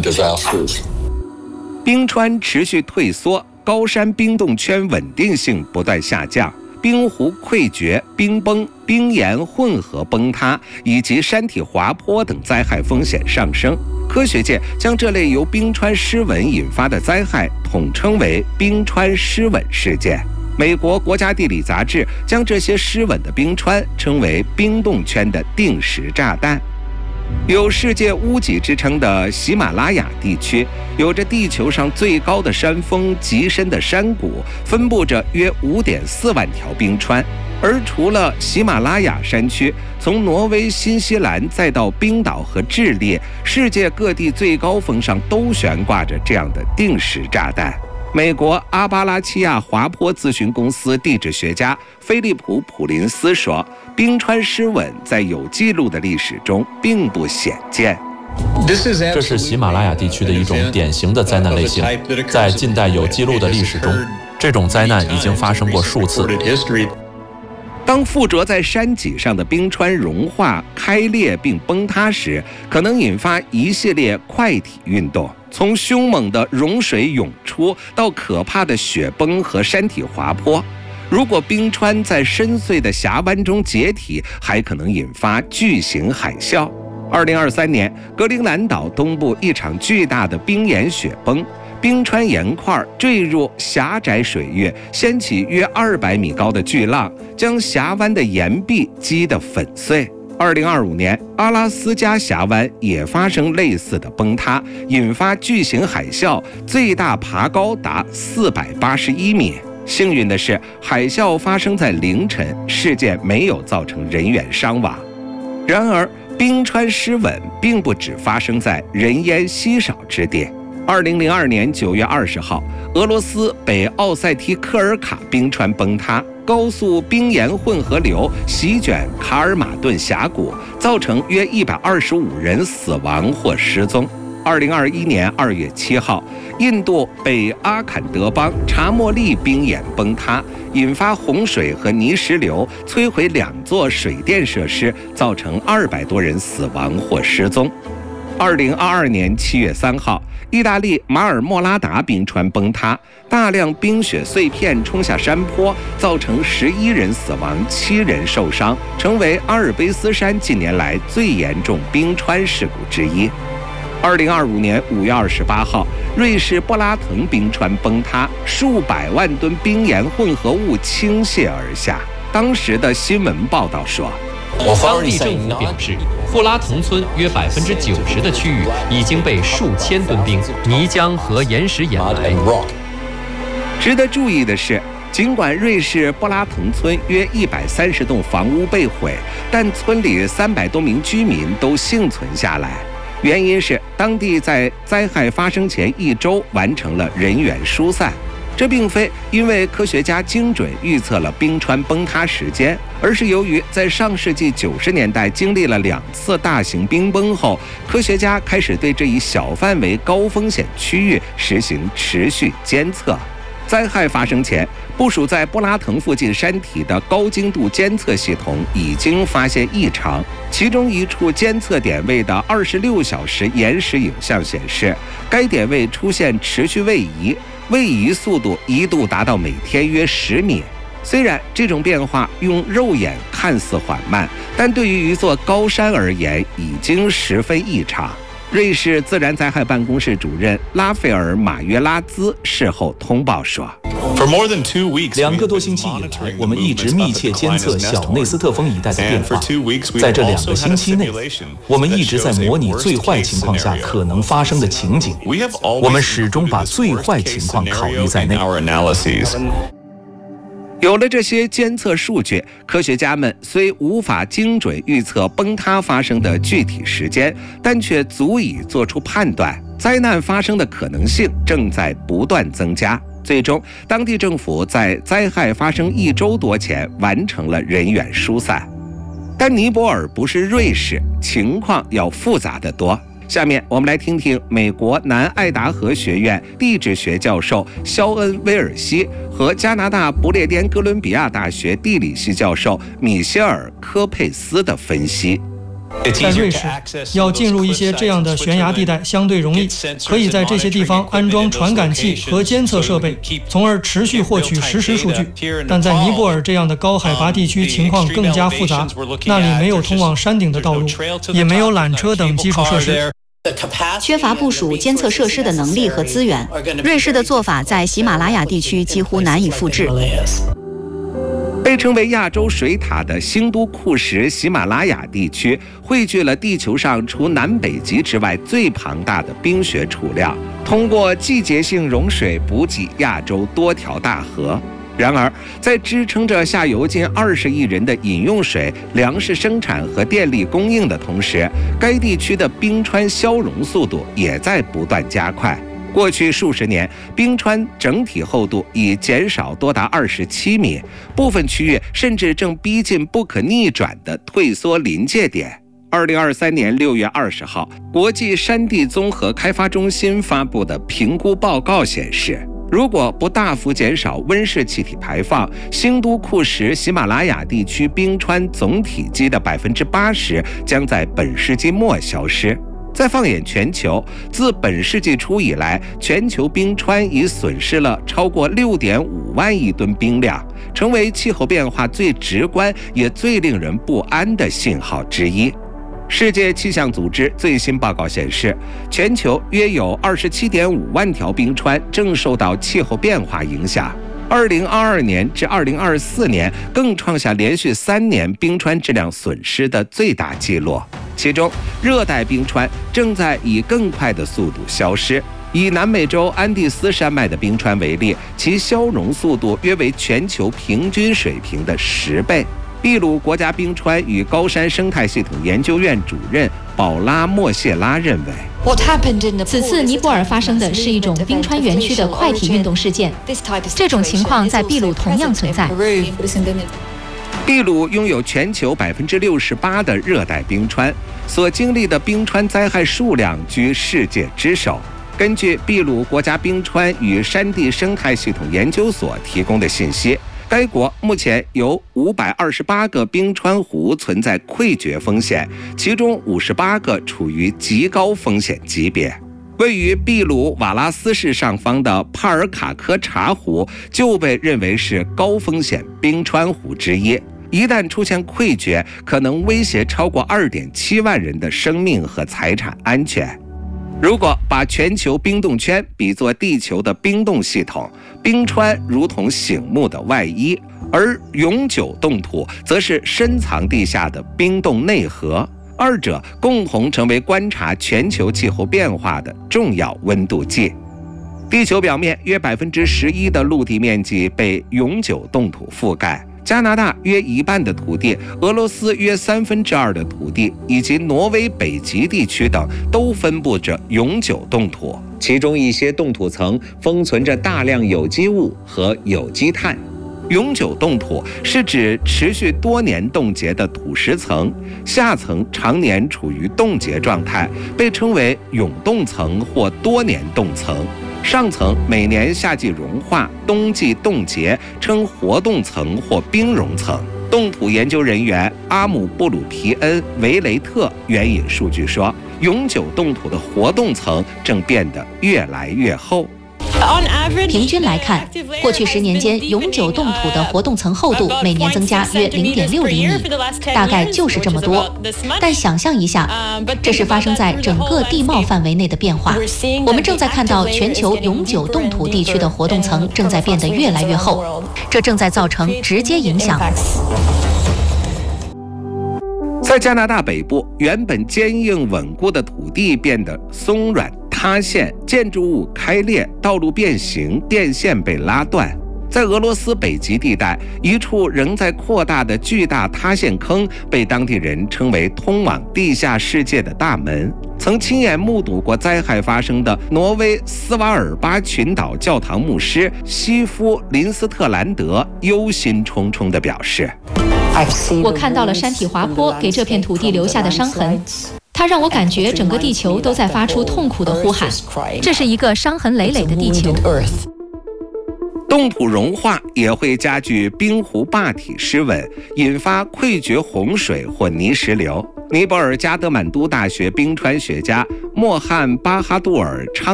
disasters. 冰川持续退缩，高山冰冻圈稳定性不断下降，冰湖溃决、冰崩、冰岩混合崩塌以及山体滑坡等灾害风险上升。科学界将这类由冰川失稳引发的灾害统称为冰川失稳事件。美国国家地理杂志将这些失稳的冰川称为冰冻圈的定时炸弹。有世界屋脊之称的喜马拉雅地区，有着地球上最高的山峰、极深的山谷，分布着约5.4万条冰川。而除了喜马拉雅山区，从挪威、新西兰再到冰岛和智利，世界各地最高峰上都悬挂着这样的定时炸弹。美国阿巴拉契亚滑坡咨询公司地质学家菲利普·普林斯说，冰川失稳在有记录的历史中并不鲜见。 这是喜马拉雅地区的一种典型的灾难类型，在近代有记录的历史中，这种灾难已经发生过数次。 当附着在山脊上的冰川融化、开裂并崩塌时，可能引发一系列块体运动，从凶猛的融水涌出到可怕的雪崩和山体滑坡。如果冰川在深邃的峡湾中解体，还可能引发巨型海啸。2023年，格陵兰岛东部一场巨大的冰岩雪崩，冰川岩块坠入狭窄水域，掀起约200米高的巨浪，将峡湾的岩壁击得粉碎。2025年，阿拉斯加峡湾也发生类似的崩塌，引发巨型海啸，最大爬高达481米。幸运的是，海啸发生在凌晨，事件没有造成人员伤亡。然而，冰川失稳并不只发生在人烟稀少之地。2002年9月20号，俄罗斯北奥塞梯科尔卡冰川崩塌，高速冰岩混合流席卷卡尔马顿峡谷，造成约125人死亡或失踪。2021年2月7号，印度北阿坎德邦查莫利冰岩崩塌，引发洪水和泥石流，摧毁2座水电设施，造成200多人死亡或失踪。2022年7月3号，意大利马尔莫拉达冰川崩塌，大量冰雪碎片冲下山坡，造成11人死亡、7人受伤，成为阿尔卑斯山近年来最严重冰川事故之一。2025年5月28号，瑞士布拉腾冰川崩塌，数百万吨冰岩混合物倾泻而下。当时的新闻报道说， 当地政府表示，布拉腾村约90%的区域已经被数千吨冰、泥浆和岩石掩埋。 值得注意的是，尽管瑞士布拉腾村约130栋房屋被毁，但村里300多名居民都幸存下来。原因是当地在灾害发生前1周完成了人员疏散。这并非因为科学家精准预测了冰川崩塌时间，而是由于在上世纪90年代经历了2次大型冰崩后，科学家开始对这一小范围高风险区域实行持续监测。灾害发生前，部署在布拉腾附近山体的高精度监测系统已经发现异常，其中一处监测点位的26小时延时影像显示，该点位出现持续位移，位移速度一度达到每天约10米。虽然这种变化用肉眼看似缓慢，但对于一座高山而言已经十分异常。瑞士自然灾害办公室主任拉斐尔·马约拉兹事后通报说 ，2个多星期以来，我们一直密切监测小内斯特风一带的变化。在这2个星期内，我们一直在模拟最坏情况下可能发生的情景。我们始终把最坏情况考虑在内。 有了这些监测数据，科学家们虽无法精准预测崩塌发生的具体时间，但却足以做出判断，灾难发生的可能性正在不断增加。最终，当地政府在灾害发生1周多前完成了人员疏散。但尼泊尔不是瑞士，情况要复杂得多。下面我们来听听美国南爱达荷学院地质学教授肖恩·威尔西和加拿大不列颠哥伦比亚大学地理系教授米歇尔·科佩斯的分析。 在瑞士，要进入一些这样的悬崖地带相对容易，可以在这些地方安装传感器和监测设备，从而持续获取实时数据。但在尼泊尔这样的高海拔地区，情况更加复杂，那里没有通往山顶的道路，也没有缆车等基础设施。 缺乏部署监测设施的能力和资源，瑞士的做法在喜马拉雅地区几乎难以复制。 被称为亚洲水塔的兴都库什喜马拉雅地区，汇聚了地球上除南北极之外最庞大的冰雪储量，通过季节性融水补给亚洲多条大河。然而，在支撑着下游近20亿人的饮用水、粮食生产和电力供应的同时，该地区的冰川消融速度也在不断加快。过去数十年，冰川整体厚度已减少多达27米，部分区域甚至正逼近不可逆转的退缩临界点。2023年6月20号，国际山地综合开发中心发布的评估报告显示，如果不大幅减少温室气体排放，兴都库什喜马拉雅地区冰川总体积的80%将在本世纪末消失。再放眼全球，自本世纪初以来，全球冰川已损失了超过6.5万亿吨冰量，成为气候变化最直观也最令人不安的信号之一。世界气象组织最新报告显示，全球约有27.5万条冰川正受到气候变化影响。2022年至2024年更创下连续3年冰川质量损失的最大纪录。其中，热带冰川正在以更快的速度消失。以南美洲安第斯山脉的冰川为例，其消融速度约为全球平均水平的10倍。秘鲁国家冰川与高山生态系统研究院主任保拉·莫谢拉认为， 此次尼泊尔发生的是一种冰川园区的快体运动事件，这种情况在秘鲁同样存在。 秘鲁拥有全球68%的热带冰川，所经历的冰川灾害数量居世界之首。根据秘鲁国家冰川与山地生态系统研究所提供的信息，该国目前有528个冰川湖存在溃决风险，其中58个处于极高风险级别。位于秘鲁瓦拉斯市上方的帕尔卡科查湖就被认为是高风险冰川湖之一，一旦出现溃决，可能威胁超过2.7万人的生命和财产安全。如果把全球冰冻圈比作地球的冰冻系统，冰川如同醒目的外衣，而永久冻土则是深藏地下的冰冻内核，二者共同成为观察全球气候变化的重要温度计。地球表面约11%的陆地面积被永久冻土覆盖，加拿大约一半的土地，俄罗斯约2/3的土地，以及挪威北极地区等都分布着永久冻土，其中一些冻土层封存着大量有机物和有机碳。永久冻土是指持续多年冻结的土石层，下层常年处于冻结状态，被称为永冻层或多年冻层。上层每年夏季融化，冬季冻结，称活冻层或冰融层。冻土研究人员阿姆布鲁皮恩·维雷特援引数据说，永久冻土的活冻层正变得越来越厚。 平均来看，过去10年间，永久冻土的活动层厚度每年增加约0.6厘米，大概就是这么多。但想象一下，这是发生在整个地貌范围内的变化。我们正在看到全球永久冻土地区的活动层正在变得越来越厚，这正在造成直接影响。 在加拿大北部，原本坚硬稳固的土地变得松软塌陷，建筑物开裂，道路变形，电线被拉断。在俄罗斯北极地带，一处仍在扩大的巨大塌陷坑被当地人称为通往地下世界的大门。曾亲眼目睹过灾害发生的挪威斯瓦尔巴群岛教堂牧师西夫·林斯特兰德忧心忡忡地表示， 我看到了山体滑坡给这片土地留下的伤痕，它让我感觉整个地球都在发出痛苦的呼喊。这是一个伤痕累累的地球。 冻土融化也会加剧冰湖坝体失稳，引发溃决洪水或泥石流。 尼泊尔加德满都大学冰川学家莫汉巴哈杜尔昌